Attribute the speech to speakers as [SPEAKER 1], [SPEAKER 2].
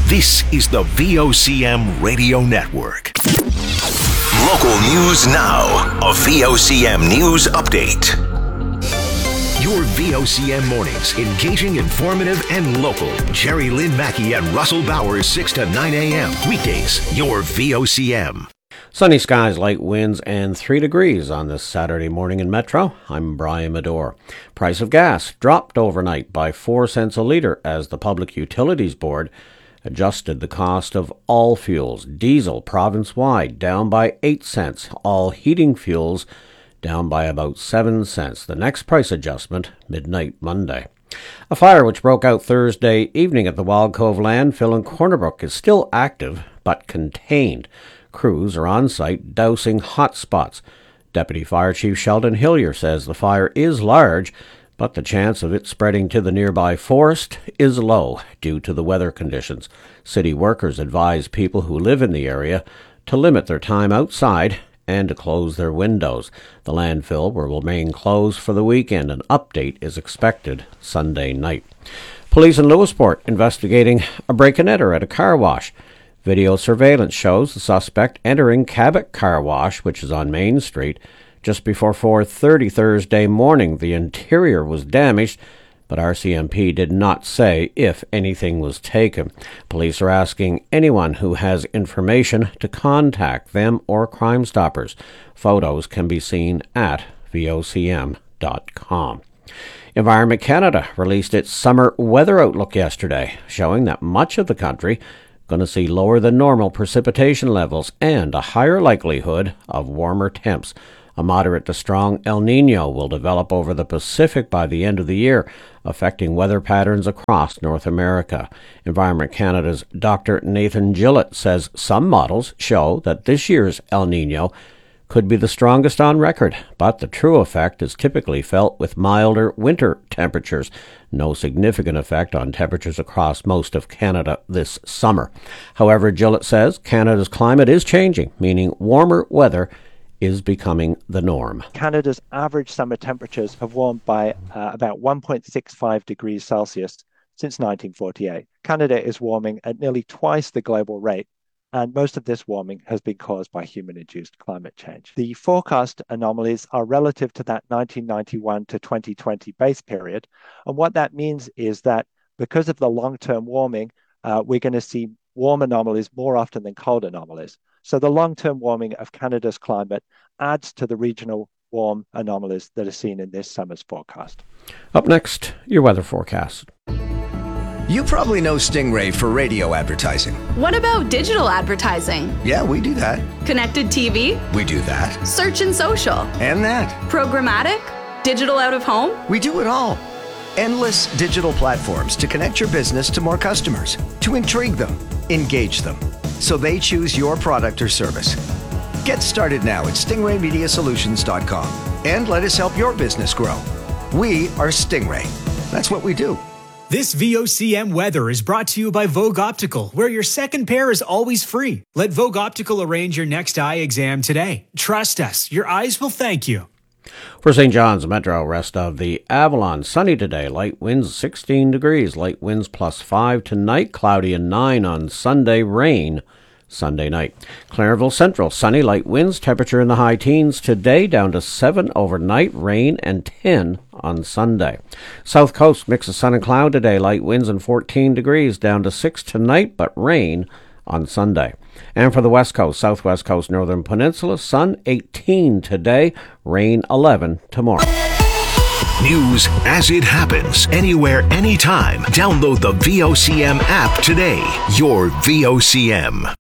[SPEAKER 1] This is the VOCM Radio Network. Local news now. A VOCM News Update. Your VOCM mornings, engaging, informative, and local. Jerry Lynn Mackey and Russell Bowers, 6 to 9 a.m. Weekdays, your VOCM.
[SPEAKER 2] Sunny skies, light winds, and 3 degrees on this Saturday morning in Metro. I'm Brian Medore. Price of gas dropped overnight by 4 cents a litre as the Public Utilities Board adjusted the cost of all fuels. Diesel province-wide down by 8 cents. All heating fuels down by about 7 cents. The next price adjustment, midnight Monday. A fire which broke out Thursday evening at the Wild Cove landfill in Corner Brook is still active but contained. Crews are on site dousing hot spots. Deputy Fire Chief Sheldon Hillier says the fire is large, but the chance of it spreading to the nearby forest is low due to the weather conditions. City workers advise people who live in the area to limit their time outside and to close their windows. The landfill will remain closed for the weekend. An update is expected Sunday night. Police in Lewisport investigating a break-and-enter at a car wash. Video surveillance shows the suspect entering Cabot Car Wash, which is on Main Street, just before 4:30 Thursday morning. The interior was damaged, but RCMP did not say if anything was taken. Police are asking anyone who has information to contact them or Crime Stoppers. Photos can be seen at vocm.com. Environment Canada released its summer weather outlook yesterday, showing that much of the country going to see lower than normal precipitation levels and a higher likelihood of warmer temps. A moderate to strong El Niño will develop over the Pacific by the end of the year, affecting weather patterns across North America. Environment Canada's Dr. Nathan Gillett says some models show that this year's El Niño could be the strongest on record, but the true effect is typically felt with milder winter temperatures. No significant effect on temperatures across most of Canada this summer. However, Gillett says Canada's climate is changing, meaning warmer weather is becoming the norm.
[SPEAKER 3] Canada's average summer temperatures have warmed by about 1.65 degrees Celsius since 1948. Canada is warming at nearly twice the global rate, and most of this warming has been caused by human-induced climate change. The forecast anomalies are relative to that 1991 to 2020 base period, and what that means is that because of the long-term warming, we're going to see warm anomalies more often than cold anomalies. So the long-term warming of Canada's climate adds to the regional warm anomalies that are seen in this summer's forecast.
[SPEAKER 2] Up next, your weather forecast.
[SPEAKER 4] You probably know Stingray for radio advertising.
[SPEAKER 5] What about digital advertising?
[SPEAKER 4] Yeah, we do that.
[SPEAKER 5] Connected TV?
[SPEAKER 4] We do that.
[SPEAKER 5] Search and social?
[SPEAKER 4] And that.
[SPEAKER 5] Programmatic? Digital out of home?
[SPEAKER 4] We do it all. Endless digital platforms to connect your business to more customers, to intrigue them, engage them, so they choose your product or service. Get started now at stingraymediasolutions.com and let us help your business grow. We are Stingray. That's what we do.
[SPEAKER 6] This VOCM weather is brought to you by Vogue Optical, where your second pair is always free. Let Vogue Optical arrange your next eye exam today. Trust us, your eyes will thank you.
[SPEAKER 2] For St. John's Metro, rest of the Avalon, sunny today, light winds 16 degrees, light winds +5 tonight, cloudy and 9 on Sunday, rain Sunday night. Clairville Central, sunny, light winds, temperature in the high teens today, down to 7 overnight, rain and 10 on Sunday. South Coast, mix of sun and cloud today, light winds and 14 degrees, down to 6 tonight, but rain on Sunday. And for the West Coast, Southwest Coast, Northern Peninsula, sun 18 today, rain 11 tomorrow.
[SPEAKER 1] News as it happens, anywhere, anytime. Download the VOCM app today. Your VOCM.